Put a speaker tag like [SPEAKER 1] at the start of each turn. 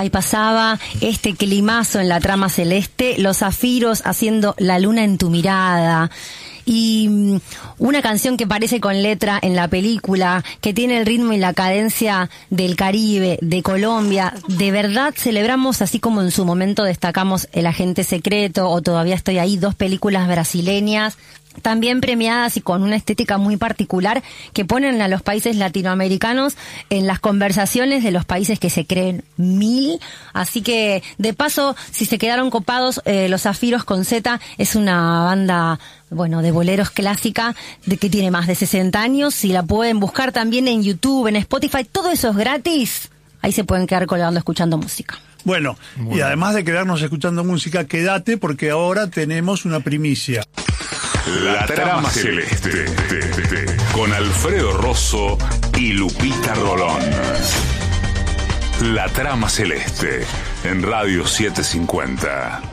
[SPEAKER 1] Ahí pasaba este climazo en la trama celeste, Los Zafiros haciendo La luna en tu mirada. Y una canción que parece con letra en la película, que tiene el ritmo y la cadencia del Caribe, de Colombia. De verdad celebramos, así como en su momento destacamos El Agente Secreto o Todavía Estoy Ahí, 2 películas brasileñas también premiadas y con una estética muy particular, que ponen a los países latinoamericanos en las conversaciones de los países que se creen 1000. Así que, de paso, si se quedaron copados, Los Zafiros con Z es una banda, bueno, de boleros clásica, de que tiene más de 60 años. Si la pueden buscar también en YouTube, en Spotify, todo eso es gratis. Ahí se pueden quedar colgando escuchando música.
[SPEAKER 2] Bueno, y además de quedarnos escuchando música, quédate porque ahora tenemos una primicia.
[SPEAKER 3] La trama celeste, con Alfredo Rosso y Lupita Rolón. La trama celeste, en Radio 750.